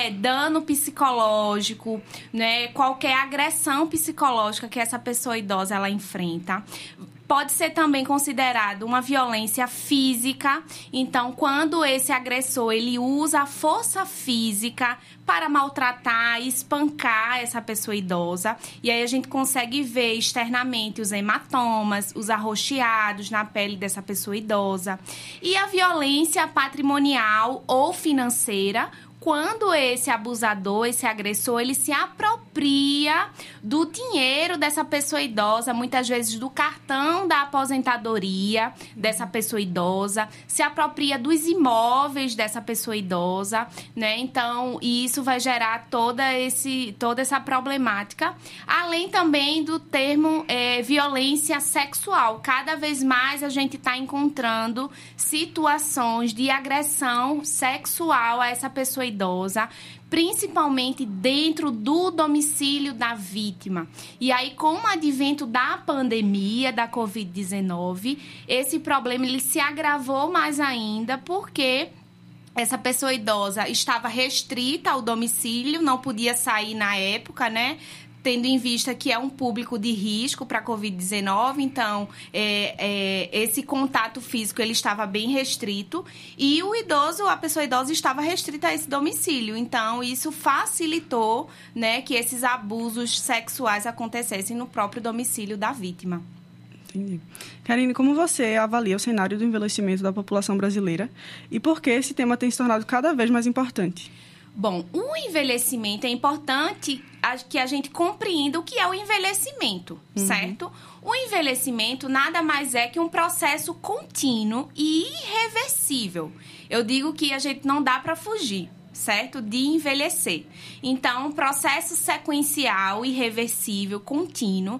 qualquer dano psicológico, né, qualquer agressão psicológica que essa pessoa idosa ela enfrenta. Pode ser também considerado uma violência física. Então, quando esse agressor ele usa a força física para maltratar, espancar essa pessoa idosa. E aí a gente consegue ver externamente os hematomas, os arroxeados na pele dessa pessoa idosa. E a violência patrimonial ou financeira, quando esse abusador, esse agressor, ele se apropria do dinheiro dessa pessoa idosa, muitas vezes do cartão da aposentadoria dessa pessoa idosa, se apropria dos imóveis dessa pessoa idosa, né? Então, isso vai gerar toda essa problemática, além também do termo violência sexual. Cada vez mais a gente está encontrando situações de agressão sexual a essa pessoa idosa, principalmente dentro do domicílio da vítima. E aí, com o advento da pandemia da Covid-19, esse problema ele se agravou mais ainda, porque essa pessoa idosa estava restrita ao domicílio, não podia sair na época, né? Tendo em vista que é um público de risco para a Covid-19, então esse contato físico ele estava bem restrito e a pessoa idosa estava restrita a esse domicílio. Então, isso facilitou, né, que esses abusos sexuais acontecessem no próprio domicílio da vítima. Entendi. Karine, como você avalia o cenário do envelhecimento da população brasileira e por que esse tema tem se tornado cada vez mais importante? Bom, o envelhecimento é importante que a gente compreenda o que é o envelhecimento, certo? O envelhecimento nada mais é que um processo contínuo e irreversível. Eu digo que a gente não dá para fugir, certo? De envelhecer. Então, um processo sequencial, irreversível, contínuo.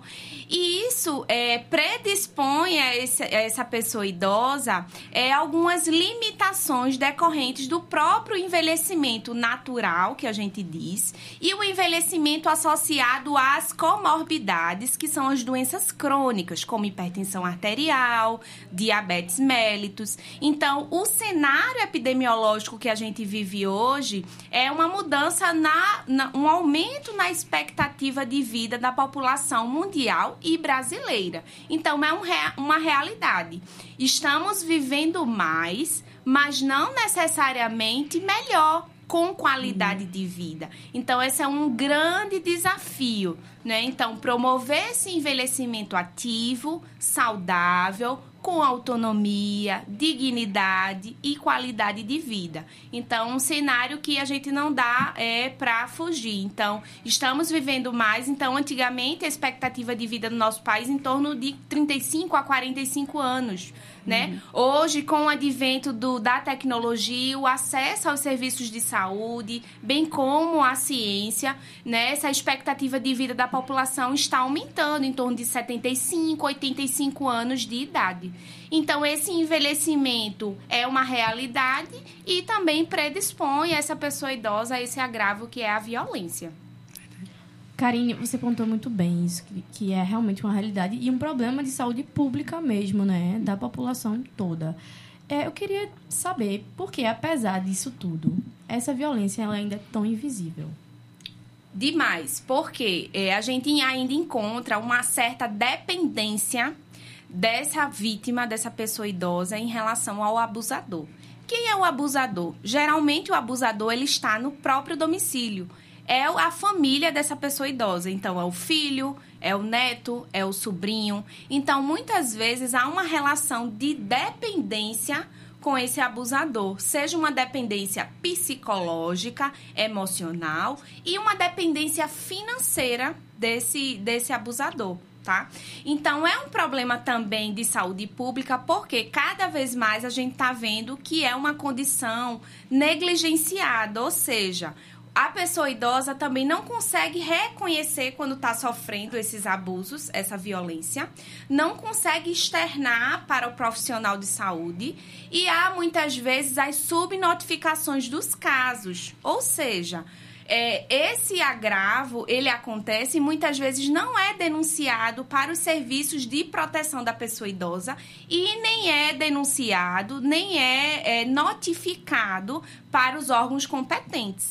E isso predispõe a essa pessoa idosa algumas limitações decorrentes do próprio envelhecimento natural, que a gente diz, e o envelhecimento associado às comorbidades, que são as doenças crônicas, como hipertensão arterial, diabetes mellitus. Então, o cenário epidemiológico que a gente vive hoje é uma mudança, um aumento na expectativa de vida da população mundial e brasileira. Então, é uma realidade. Estamos vivendo mais, mas não necessariamente melhor, com qualidade de vida. Então, esse é um grande desafio, né? Então, promover esse envelhecimento ativo, saudável, com autonomia, dignidade e qualidade de vida. Então, um cenário que a gente não dá para fugir. Então, estamos vivendo mais. Então, antigamente, a expectativa de vida no nosso país em torno de 35 a 45 anos, né? Hoje, com o advento da tecnologia, o acesso aos serviços de saúde, bem como a ciência, né? Essa expectativa de vida da população está aumentando em torno de 75, 85 anos de idade. Então, esse envelhecimento é uma realidade e também predispõe essa pessoa idosa a esse agravo que é a violência. Karine, você pontuou muito bem isso, que é realmente uma realidade e um problema de saúde pública mesmo, né? Da população toda. Eu queria saber por que, apesar disso tudo, essa violência ela ainda é tão invisível. Demais, porque a gente ainda encontra uma certa dependência dessa vítima, dessa pessoa idosa, em relação ao abusador. Quem é o abusador? Geralmente, o abusador ele está no próprio domicílio. É a família dessa pessoa idosa. Então, é o filho, é o neto, é o sobrinho. Então, muitas vezes, há uma relação de dependência com esse abusador. Seja uma dependência psicológica, emocional e uma dependência financeira desse abusador. Tá? Então, é um problema também de saúde pública, porque cada vez mais a gente está vendo que é uma condição negligenciada, ou seja, a pessoa idosa também não consegue reconhecer quando está sofrendo esses abusos, essa violência, não consegue externar para o profissional de saúde e há muitas vezes as subnotificações dos casos, ou seja, esse agravo, ele acontece e muitas vezes não é denunciado para os serviços de proteção da pessoa idosa e nem é denunciado, nem é notificado para os órgãos competentes.